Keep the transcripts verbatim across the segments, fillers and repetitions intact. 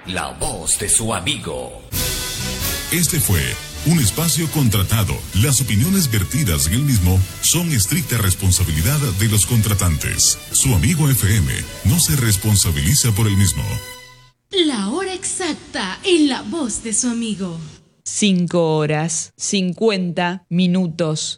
La voz de su amigo. Este fue un espacio contratado. Las opiniones vertidas en el mismo son estricta responsabilidad de los contratantes. Su amigo F M no se responsabiliza por el mismo. La hora exacta en la voz de su amigo. Cinco horas, cincuenta minutos.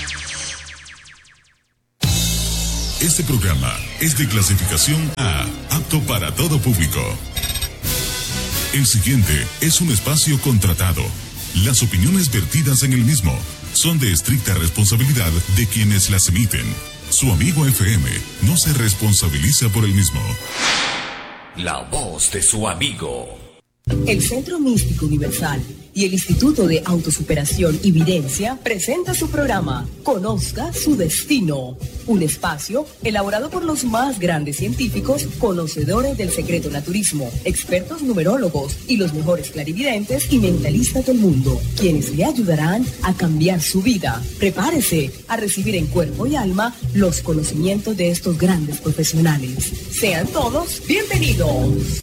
Este programa es de clasificación A, apto para todo público. El siguiente es un espacio contratado. Las opiniones vertidas en el mismo son de estricta responsabilidad de quienes las emiten. Su amigo F M no se responsabiliza por el mismo. La voz de su amigo. El Centro Místico Universal y el Instituto de Autosuperación y Videncia presenta su programa Conozca su Destino, un espacio elaborado por los más grandes científicos, conocedores del secreto naturismo, expertos numerólogos y los mejores clarividentes y mentalistas del mundo, quienes le ayudarán a cambiar su vida. Prepárese a recibir en cuerpo y alma los conocimientos de estos grandes profesionales. Sean todos bienvenidos.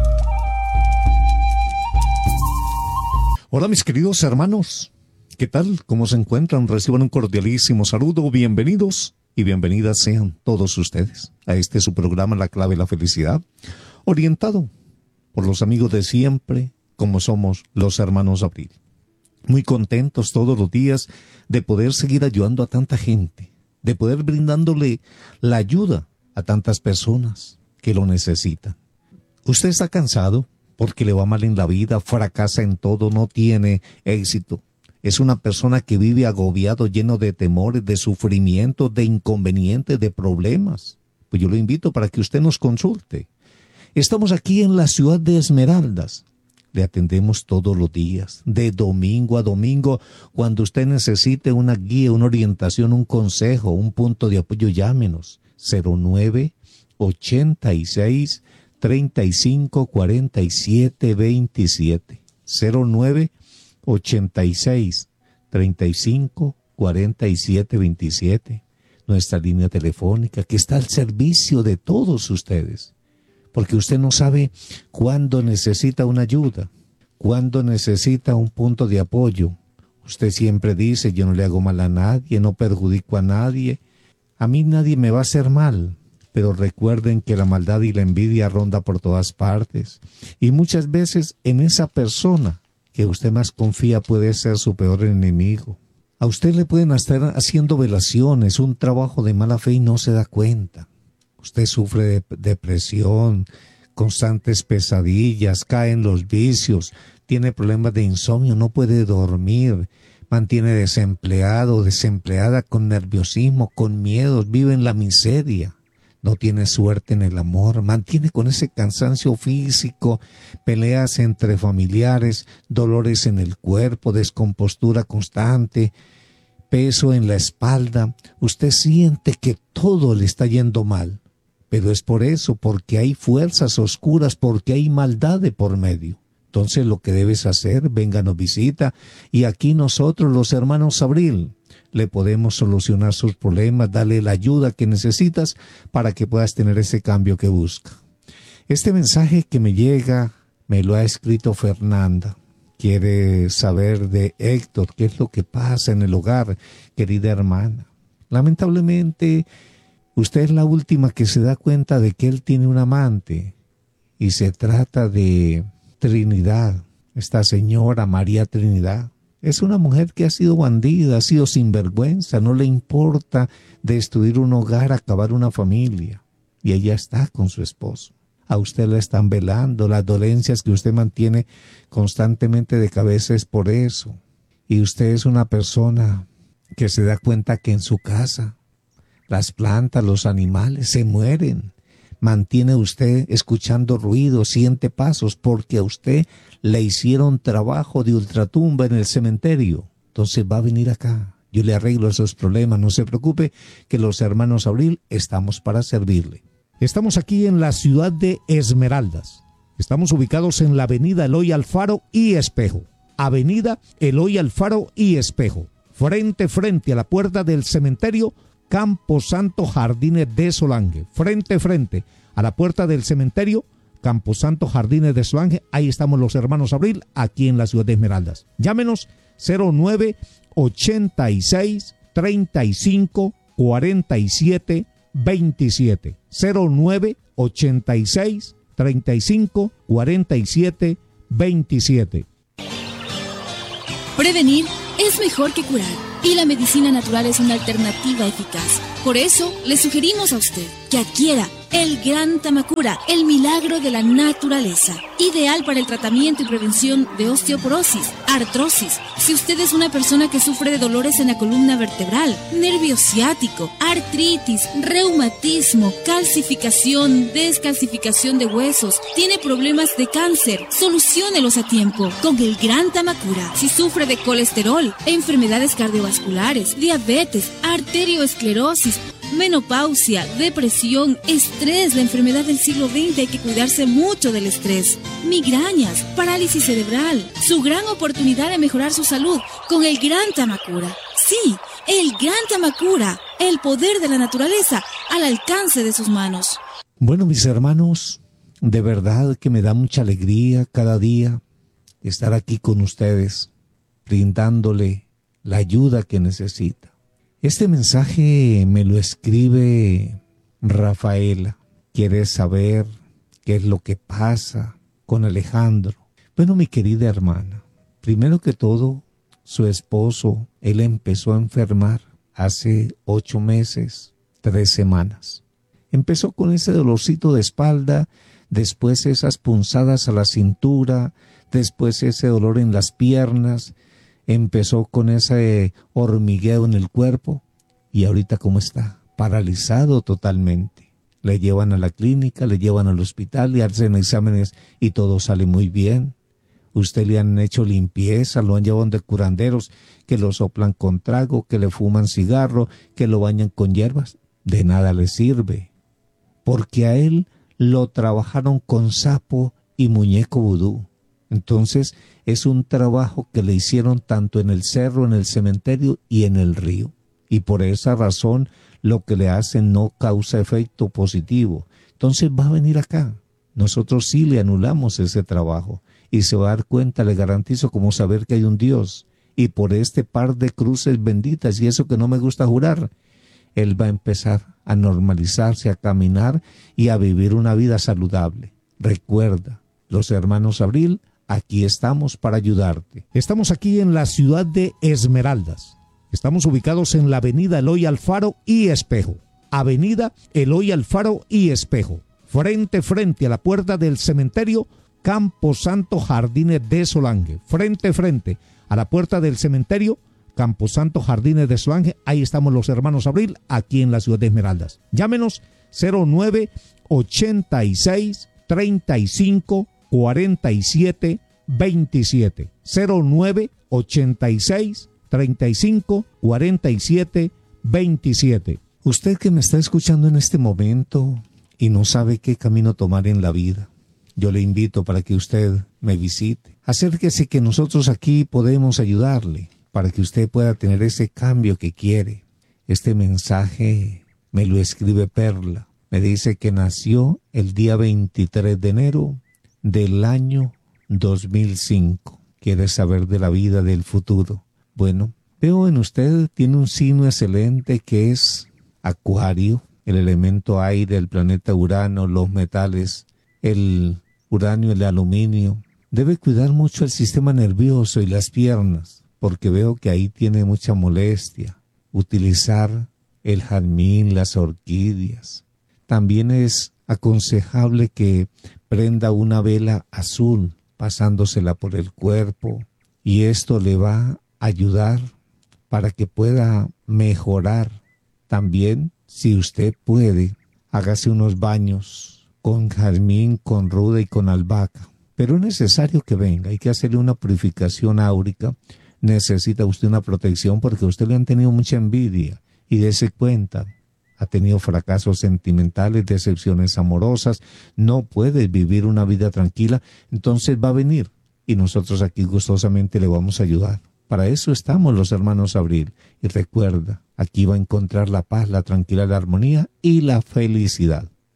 Hola mis queridos hermanos, ¿qué tal? ¿Cómo se encuentran? Reciban un cordialísimo saludo, bienvenidos y bienvenidas sean todos ustedes a este su programa La Clave de la Felicidad, orientado por los amigos de siempre, como somos los hermanos Abril. Muy contentos todos los días de poder seguir ayudando a tanta gente, de poder brindándole la ayuda a tantas personas que lo necesitan. ¿Usted está cansado? Porque le va mal en la vida, fracasa en todo, no tiene éxito. Es una persona que vive agobiado, lleno de temores, de sufrimientos, de inconvenientes, de problemas. Pues yo lo invito para que usted nos consulte. Estamos aquí en la ciudad de Esmeraldas. Le atendemos todos los días, de domingo a domingo. Cuando usted necesite una guía, una orientación, un consejo, un punto de apoyo, llámenos. cero nueve ochenta y seis treinta y cinco cuarenta y siete veintisiete. cero nueve ochenta y seis treinta y cinco cuarenta y siete veintisiete. Nuestra línea telefónica que está al servicio de todos ustedes. Porque usted no sabe cuándo necesita una ayuda, cuándo necesita un punto de apoyo. Usted siempre dice, yo no le hago mal a nadie, no perjudico a nadie. A mí nadie me va a hacer mal. Pero recuerden que la maldad y la envidia ronda por todas partes. Y muchas veces en esa persona que usted más confía puede ser su peor enemigo. A usted le pueden estar haciendo velaciones, un trabajo de mala fe y no se da cuenta. Usted sufre de depresión, constantes pesadillas, cae en los vicios, tiene problemas de insomnio, no puede dormir, mantiene desempleado, desempleada con nerviosismo, con miedos, vive en la miseria. No tiene suerte en el amor, mantiene con ese cansancio físico, peleas entre familiares, dolores en el cuerpo, descompostura constante, peso en la espalda. Usted siente que todo le está yendo mal, pero es por eso, porque hay fuerzas oscuras, porque hay maldad de por medio. Entonces lo que debes hacer, vénganos visita, y aquí nosotros los hermanos Abril le podemos solucionar sus problemas, darle la ayuda que necesitas para que puedas tener ese cambio que busca. Este mensaje que me llega me lo ha escrito Fernanda. Quiere saber de Héctor, qué es lo que pasa en el hogar, querida hermana. Lamentablemente, usted es la última que se da cuenta de que él tiene un amante y se trata de Trinidad, esta señora María Trinidad. Es una mujer que ha sido bandida, ha sido sinvergüenza, no le importa destruir un hogar, acabar una familia. Y ella está con su esposo. A usted la están velando, las dolencias que usted mantiene constantemente de cabeza es por eso. Y usted es una persona que se da cuenta que en su casa las plantas, los animales se mueren. Mantiene usted escuchando ruido, siente pasos, porque a usted le hicieron trabajo de ultratumba en el cementerio. Entonces va a venir acá. Yo le arreglo esos problemas. No se preocupe, que los hermanos Abril estamos para servirle. Estamos aquí en la ciudad de Esmeraldas. Estamos ubicados en la avenida Eloy Alfaro y Espejo. Avenida Eloy Alfaro y Espejo. Frente, frente a la puerta del cementerio Campo Santo Jardines de Solange. Frente, frente a la puerta del cementerio Camposanto Jardines de Solange, ahí estamos los hermanos Abril, aquí en la ciudad de Esmeraldas. Llámenos cero nueve ochenta y seis treinta y cinco cuarenta y siete veintisiete, cero nueve ochenta y seis treinta y cinco cuarenta y siete veintisiete. Prevenir es mejor que curar, y la medicina natural es una alternativa eficaz. Por eso, le sugerimos a usted que adquiera el Gran Tamacura, el milagro de la naturaleza, ideal para el tratamiento y prevención de osteoporosis, artrosis. Si usted es una persona que sufre de dolores en la columna vertebral, nervio ciático, artritis, reumatismo, calcificación, descalcificación de huesos, tiene problemas de cáncer, soluciónelos a tiempo con el Gran Tamacura. Si sufre de colesterol, enfermedades cardiovasculares, diabetes, arterioesclerosis, menopausia, depresión, estrés, la enfermedad del siglo veinte, hay que cuidarse mucho del estrés, migrañas, parálisis cerebral, su gran oportunidad de mejorar su salud con el Gran Tamacura. Sí, el Gran Tamacura, el poder de la naturaleza al alcance de sus manos. Bueno, mis hermanos, de verdad que me da mucha alegría cada día estar aquí con ustedes, brindándole la ayuda que necesita. Este mensaje me lo escribe Rafaela. Quiere saber qué es lo que pasa con Alejandro. Bueno, mi querida hermana, primero que todo, su esposo, él empezó a enfermar hace ocho meses, tres semanas. Empezó con ese dolorcito de espalda, después esas punzadas a la cintura, después ese dolor en las piernas. Empezó con ese hormigueo en el cuerpo y ahorita ¿cómo está? Paralizado totalmente. Le llevan a la clínica, le llevan al hospital, le hacen exámenes y todo sale muy bien. Usted le han hecho limpieza, lo han llevado de curanderos que lo soplan con trago, que le fuman cigarro, que lo bañan con hierbas. De nada le sirve, porque a él lo trabajaron con sapo y muñeco vudú. Entonces es un trabajo que le hicieron tanto en el cerro, en el cementerio y en el río. Y por esa razón lo que le hacen no causa efecto positivo. Entonces va a venir acá. Nosotros sí le anulamos ese trabajo. Y se va a dar cuenta, le garantizo, como saber que hay un Dios. Y por este par de cruces benditas y eso que no me gusta jurar, él va a empezar a normalizarse, a caminar y a vivir una vida saludable. Recuerda, los hermanos Abril, aquí estamos para ayudarte. Estamos aquí en la ciudad de Esmeraldas. Estamos ubicados en la avenida Eloy Alfaro y Espejo. Avenida Eloy Alfaro y Espejo. Frente, frente a la puerta del cementerio Camposanto Jardines de Solange. Frente, frente a la puerta del cementerio Camposanto Jardines de Solange. Ahí estamos los hermanos Abril, aquí en la ciudad de Esmeraldas. Llámenos cero nueve ochenta y seis treinta y cinco cuarenta y siete veintisiete, cero nueve ochenta y seis treinta y cinco cuarenta y siete veintisiete. Usted que me está escuchando en este momento y no sabe qué camino tomar en la vida, yo le invito para que usted me visite. Acérquese, que nosotros aquí podemos ayudarle para que usted pueda tener ese cambio que quiere. Este mensaje me lo escribe Perla. Me dice que nació el día veintitrés de enero del año dos mil cinco. Quiere saber de la vida, del futuro. Bueno, veo en usted, tiene un signo excelente que es Acuario, el elemento aire, el planeta Urano, los metales, el uranio, el aluminio. Debe cuidar mucho el sistema nervioso y las piernas, porque veo que ahí tiene mucha molestia. Utilizar el jazmín, las orquídeas. También es aconsejable que prenda una vela azul, pasándosela por el cuerpo, y esto le va a ayudar para que pueda mejorar. También, si usted puede, hágase unos baños con jazmín, con ruda y con albahaca. Pero es necesario que venga, hay que hacerle una purificación áurica. Necesita usted una protección porque a usted le han tenido mucha envidia y dése cuenta. Ha tenido fracasos sentimentales, decepciones amorosas, no puede vivir una vida tranquila, entonces va a venir y nosotros aquí gustosamente le vamos a ayudar. Para eso estamos los hermanos Abril. Y recuerda, aquí va a encontrar la paz, la tranquilidad, la armonía y la felicidad.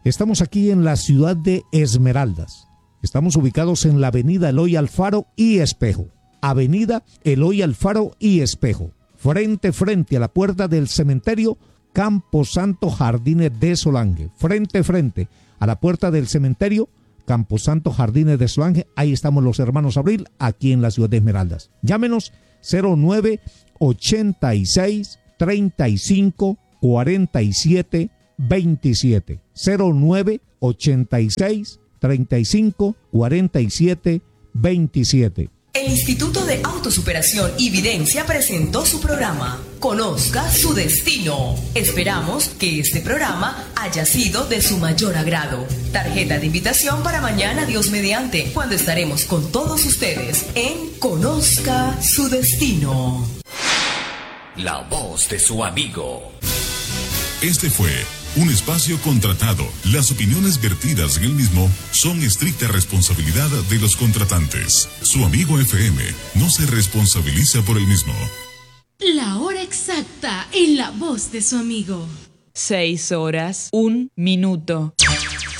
Estamos aquí en la ciudad de Esmeraldas. Estamos ubicados en la avenida Eloy Alfaro y Espejo. Avenida Eloy Alfaro y Espejo. Frente, frente a la puerta del cementerio Camposanto Jardines de Solange. Frente, frente a la puerta del cementerio Camposanto Jardines de Solange. Ahí estamos los hermanos Abril, aquí en la ciudad de Esmeraldas. Llámenos cero nueve ochenta y seis treinta y cinco cuarenta y siete veintisiete. cero nueve ochenta y seis treinta y cinco cuarenta y siete veintisiete. El Instituto de Autosuperación y Videncia presentó su programa Conozca su Destino. Esperamos que este programa haya sido de su mayor agrado. Tarjeta de invitación para mañana, Dios mediante, cuando estaremos con todos ustedes en Conozca su Destino. La voz de su amigo. Este fue un espacio contratado. Las opiniones vertidas en el mismo son estricta responsabilidad de los contratantes. Su amigo F M no se responsabiliza por el mismo. La hora exacta en la voz de su amigo. Seis horas, un minuto.